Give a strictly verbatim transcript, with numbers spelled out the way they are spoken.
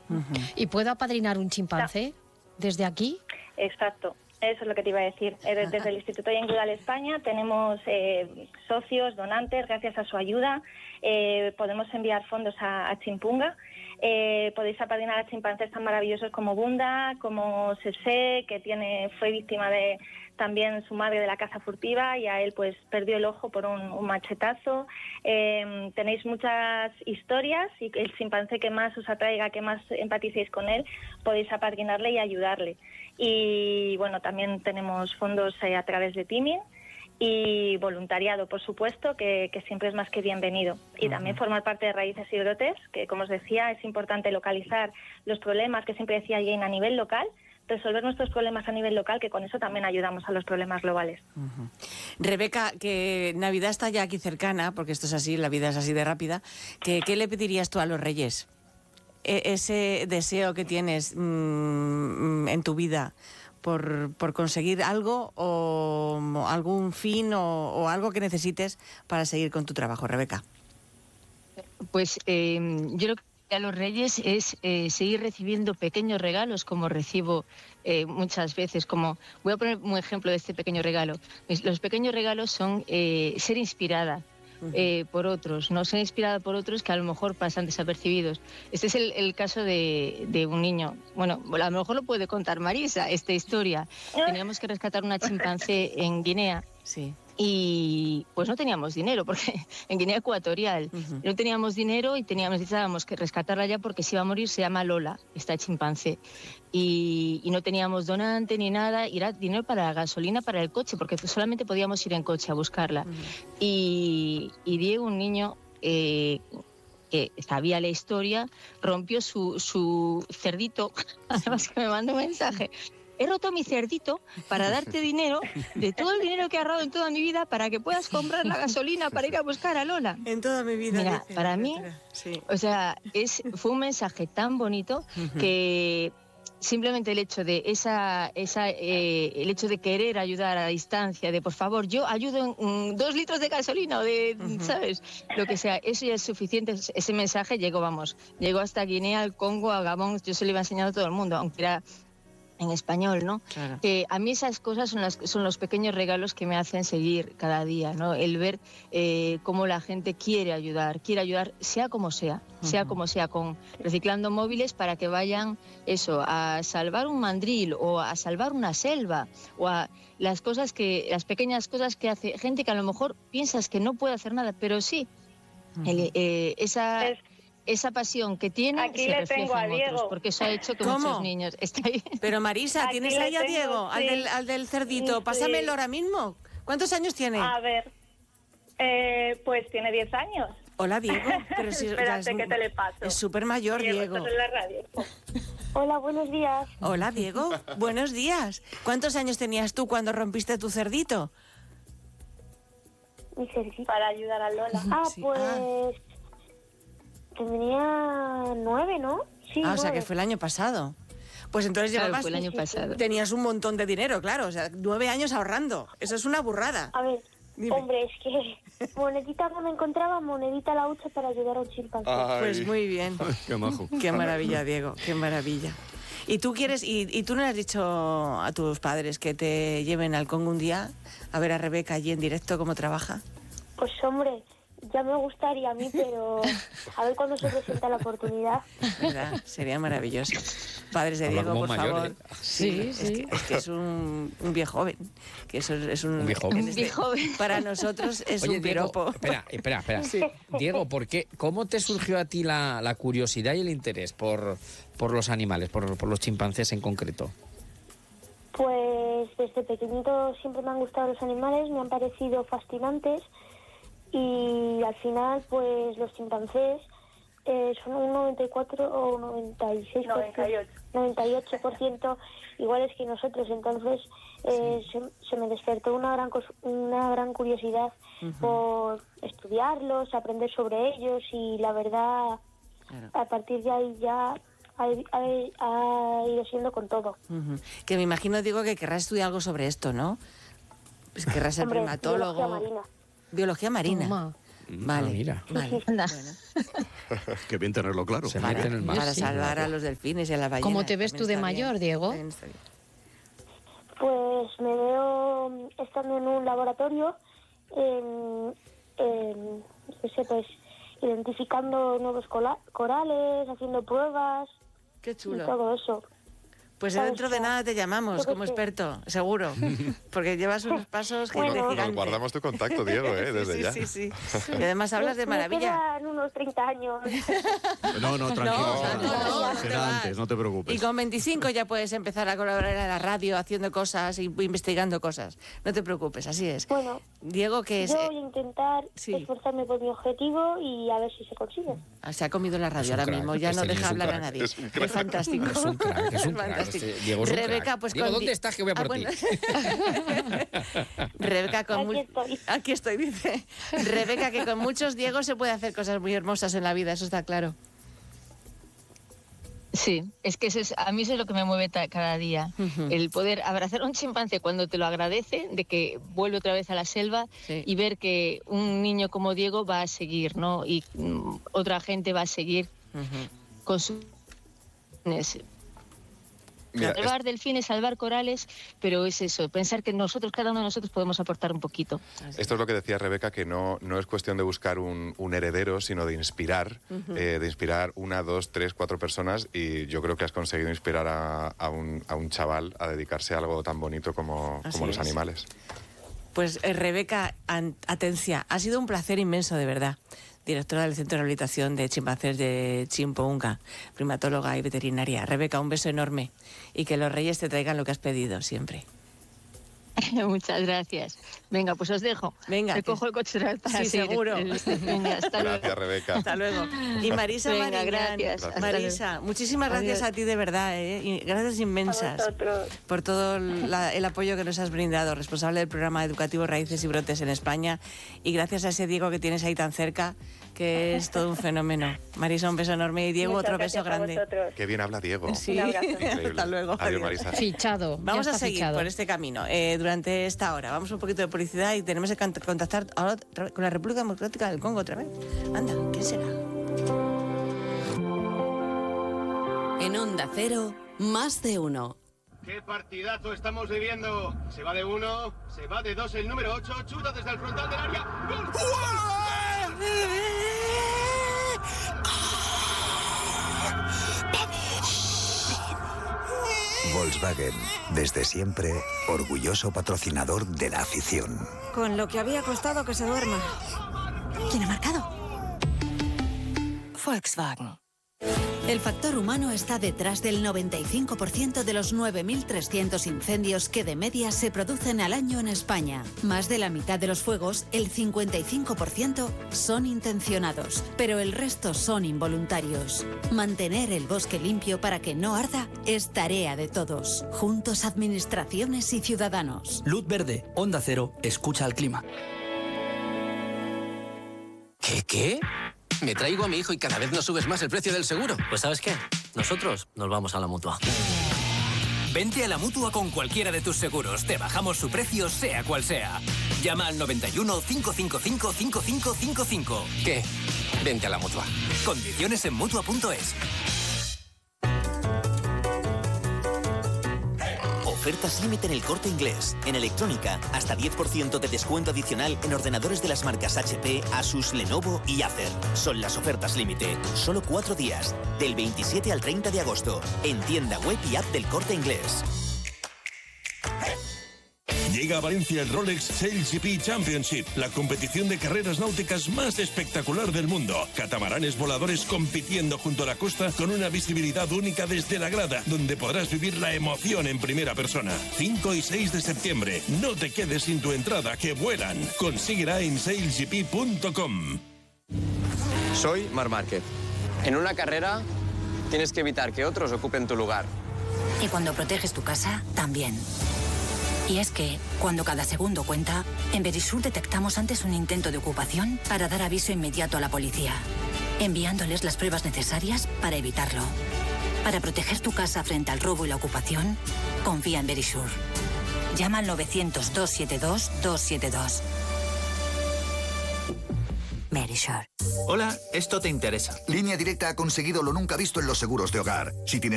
Uh-huh. ¿Y puedo apadrinar un chimpancé desde aquí? Exacto. Eso es lo que te iba a decir. Desde el Instituto Young España tenemos eh, socios, donantes, gracias a su ayuda. Eh, podemos enviar fondos a, a Chimpunga. Eh, podéis apadrinar a chimpancés tan maravillosos como Bunda, como Sese, que tiene fue víctima de también su madre de la caza furtiva y a él pues perdió el ojo por un, un machetazo. Eh, tenéis muchas historias y el chimpancé que más os atraiga, que más empaticéis con él, podéis apadrinarle y ayudarle. Y bueno, también tenemos fondos eh, a través de Timin y voluntariado, por supuesto, que, que siempre es más que bienvenido. Y uh-huh. también formar parte de Raíces y Brotes, que como os decía, es importante localizar los problemas que siempre decía Jane a nivel local, resolver nuestros problemas a nivel local, que con eso también ayudamos a los problemas globales. Uh-huh. Rebeca, que Navidad está ya aquí cercana, porque esto es así, la vida es así de rápida, ¿qué, qué le pedirías tú a los Reyes? E- ese deseo que tienes mmm, en tu vida por, por conseguir algo o algún fin o, o algo que necesites para seguir con tu trabajo, Rebeca. Pues eh, yo lo que a los Reyes es eh, seguir recibiendo pequeños regalos como recibo eh, muchas veces, como voy a poner un ejemplo de este pequeño regalo. Los pequeños regalos son eh, ser inspirada eh, por otros, no ser inspirada por otros que a lo mejor pasan desapercibidos. Este es el, el caso de, de un niño, bueno, a lo mejor lo puede contar Marisa, esta historia. Teníamos que rescatar una chimpancé en Guinea. Sí. Y pues no teníamos dinero, porque en Guinea Ecuatorial uh-huh. no teníamos dinero y teníamos, necesitábamos que rescatarla ya porque se iba a morir. Se llama Lola, esta chimpancé. Y, y no teníamos donante ni nada, y era dinero para la gasolina, para el coche, porque solamente podíamos ir en coche a buscarla. Uh-huh. Y, y Diego, un niño eh, que sabía la historia, rompió su, su cerdito, además que me mandó un mensaje. He roto mi cerdito para darte dinero, de todo el dinero que he ahorrado en toda mi vida, para que puedas comprar la gasolina para ir a buscar a Lola. En toda mi vida. Mira, dice, para mí, sí. o sea, es, fue un mensaje tan bonito uh-huh. que simplemente el hecho de esa, esa eh, el hecho de querer ayudar a la distancia, de por favor, yo ayudo en um, dos litros de gasolina o de, uh-huh. ¿sabes? Lo que sea, eso ya es suficiente. Ese mensaje llegó, vamos, llegó hasta Guinea, al Congo, a Gabón. Yo se lo iba enseñando a todo el mundo, aunque era en español, ¿no? Claro. Que a mí esas cosas son, las, son los pequeños regalos que me hacen seguir cada día, ¿no? El ver eh, cómo la gente quiere ayudar, quiere ayudar, sea como sea, uh-huh. sea como sea, con reciclando móviles para que vayan, eso, a salvar un mandril o a salvar una selva, o a las cosas que, las pequeñas cosas que hace gente que a lo mejor piensas que no puede hacer nada, pero sí, uh-huh. el, eh, esa... Es... esa pasión que tiene aquí se le refleja tengo a en Diego. otros, porque eso ha hecho que ¿Cómo? muchos niños estén... Pero Marisa, aquí ¿tienes ahí a tengo, Diego, sí. al, del, al del cerdito? Sí. Pásamelo ahora mismo. ¿Cuántos años tiene? A ver, eh, pues tiene diez años. Hola, Diego. Pero si, Espérate es, que te le paso. Es súper mayor, Diego. Diego. Estás en la radio. Hola, buenos días. Hola, Diego. Buenos días. ¿Cuántos años tenías tú cuando rompiste tu cerdito? Mi cerdito. Para ayudar a Lola. Ah, sí. pues... Ah. Tenía nueve, ¿no? Ah, Sí, o nueve. sea, que fue el año pasado. Pues entonces claro, llevabas... fue el año pasado. Tenías un montón de dinero, claro. O sea, nueve años ahorrando. Eso es una burrada. A ver, Dime. hombre, es que monedita que me encontraba, monedita la hucha para ayudar a un chimpancé. Ay. Pues muy bien. Qué majo. Qué maravilla, Diego, qué maravilla. ¿Y tú quieres, y, y tú no le has dicho a tus padres que te lleven al Congo un día a ver a Rebeca allí en directo cómo trabaja? Pues hombre... Ya me gustaría a mí, pero a ver cuándo se presenta la oportunidad. ¿Verdad? Sería maravilloso. Padres de Diego, por mayor, favor. ¿eh? Sí, sí. Es que es, que es un, un viejo joven. Que eso es un, un viejo joven. Este, para nosotros es Oye, un Diego, piropo. espera, espera, espera. Sí. Diego, ¿por qué, ¿cómo te surgió a ti la, la curiosidad y el interés por, por los animales, por, por los chimpancés en concreto? Pues desde pequeñito siempre me han gustado los animales, me han parecido fascinantes. Y al final, pues los chimpancés eh, son un noventa y cuatro o noventa y seis por ciento, noventa y ocho noventa y ocho por ciento iguales que nosotros. Entonces eh, sí. se, se me despertó una gran una gran curiosidad uh-huh. por estudiarlos, aprender sobre ellos y la verdad, claro. a partir de ahí ya ha, ha, ha ido siendo con todo. Uh-huh. Que me imagino, digo, que querrás estudiar algo sobre esto, ¿no? Pues querrás ser Hombre, primatólogo. biología marina. Biología marina. Toma. Vale, Ah, mira. vale. Anda. Bueno, Qué bien tenerlo claro. Se para mete en el mar. para Sí, salvar claro. a los delfines y a las ballenas. ¿Cómo te ves también tú de está bien. mayor, Diego? También está bien. Pues me veo estando en un laboratorio, en, en, no sé, pues identificando nuevos cola- corales, haciendo pruebas Qué y chulo. todo eso. Pues ¿Sabes dentro de qué? nada te llamamos Yo qué como sé. experto, seguro. Porque llevas unos pasos Bueno. gigantes. Nos Nos guardamos tu contacto, Diego, ¿eh? Desde sí, ya. sí, sí, sí. Y además hablas de Me- me maravilla. quedan unos treinta años. No, no, tranquilo. No, será- no, no, no te será vas. antes, no te preocupes. Y con veinticinco ya puedes empezar a colaborar en la radio haciendo cosas y investigando cosas. No te preocupes, así es. Bueno, Diego, que es, yo eh, voy a intentar sí. esforzarme por mi objetivo y a ver si se consigue. se ha comido la radio Es un ahora crack, mismo, ya este no niño deja es un hablar a crack. nadie. Es un crack. Es fantástico. Es un crack, es un crack. fantástico. Este Diego es un Rebeca, crack. pues Diego, con ¿dónde di- estás? Que voy a por Ah, ti. bueno. Rebeca, con Aquí mu- estoy. Aquí estoy, dice. Rebeca, que con muchos Diegos se puede hacer cosas muy hermosas en la vida, eso está claro. Sí, es que eso es, a mí eso es lo que me mueve ta- cada día. Ujú. El poder abrazar a un chimpancé cuando te lo agradece, de que vuelve otra vez a la selva Sí. y ver que un niño como Diego va a seguir, ¿no? Y mm, otra gente va a seguir Ujú. con su... Mira, salvar delfines, salvar corales, pero es eso, pensar que nosotros, cada uno de nosotros podemos aportar un poquito. Esto es lo que decía Rebeca, que no, no es cuestión de buscar un, un heredero, sino de inspirar, eh, de inspirar una, dos, tres, cuatro personas, y yo creo que has conseguido inspirar a, a un, a un chaval a dedicarse a algo tan bonito como, Así como los es. animales. Pues eh, Rebeca An- Atencia, ha sido un placer inmenso, de verdad. Directora del Centro de Rehabilitación de Chimpancés de Chimpounga, primatóloga y veterinaria. Rebeca, un beso enorme y que los reyes te traigan lo que has pedido siempre. Muchas gracias. Venga, pues os dejo. Venga, Me que- cojo el coche otra vez para Sí, seguir seguro. el- el- Venga, hasta luego. Gracias, Rebeca. Hasta luego. Y Marisa Venga, Mariñán. gracias. Hasta Marisa, muchísimas gracias Adiós. a ti de verdad, ¿eh? Y gracias inmensas A vosotros. por todo la- el apoyo que nos has brindado, responsable del programa educativo Raíces y Brotes en España, y gracias a ese Diego que tienes ahí tan cerca, que es todo un fenómeno. Marisa, un beso enorme, y Diego, Muchas otro beso gracias a grande. vosotros. Qué bien habla Diego. Sí. Un abrazo. Increíble. Hasta luego. Adiós, Adiós. Marisa. Fichado. ya Vamos a está seguir fichado. por este camino eh, durante esta hora. Vamos un poquito de publicidad y tenemos que cont- contactar ahora otra vez con la República Democrática del Congo otra vez. Anda, ¿qué será? En Onda Cero, más de uno. ¡Qué partidazo estamos viviendo! Se va de uno, se va de dos el número ocho, chuta desde el frontal del área. ¡Gol! Volkswagen, desde siempre, orgulloso patrocinador de la afición. Con lo que había costado que se duerma. ¿Quién ha marcado? Volkswagen. El factor humano está detrás del noventa y cinco por ciento de los nueve mil trescientos incendios que de media se producen al año en España. Más de la mitad de los fuegos, el cincuenta y cinco por ciento, son intencionados, pero el resto son involuntarios. Mantener el bosque limpio para que no arda es tarea de todos. Juntos, administraciones y ciudadanos. Luz verde, Onda Cero, escucha al clima. ¿Qué, qué? Me traigo a mi hijo y cada vez nos subes más el precio del seguro. Pues ¿sabes qué? Nosotros nos vamos a la Mutua. Vente a la Mutua con cualquiera de tus seguros. Te bajamos su precio, sea cual sea. Llama al noventa y uno, cinco cinco cinco, cinco cinco cinco cinco. ¿Qué? Vente a la Mutua. Condiciones en Mutua punto es. Ofertas límite en El Corte Inglés. En electrónica, hasta diez por ciento de descuento adicional en ordenadores de las marcas H P, Asus, Lenovo y Acer. Son las ofertas límite. Solo cuatro días, del veintisiete al treinta de agosto. En tienda web y app del Corte Inglés. Llega a Valencia el Rolex Sail G P Championship, la competición de carreras náuticas más espectacular del mundo. Catamaranes voladores compitiendo junto a la costa con una visibilidad única desde la grada, donde podrás vivir la emoción en primera persona. cinco y seis de septiembre. No te quedes sin tu entrada, que vuelan. Consíguela en sail g p punto com. Soy Marc Márquez. En una carrera tienes que evitar que otros ocupen tu lugar. Y cuando proteges tu casa, también. Y es que, cuando cada segundo cuenta, en Verisur detectamos antes un intento de ocupación para dar aviso inmediato a la policía, enviándoles las pruebas necesarias para evitarlo. Para proteger tu casa frente al robo y la ocupación, confía en Verisur. Llama al novecientos, doscientos setenta y dos, doscientos setenta y dos. Verisure. Hola, esto te interesa. Línea Directa ha conseguido lo nunca visto en los seguros de hogar. Si tienes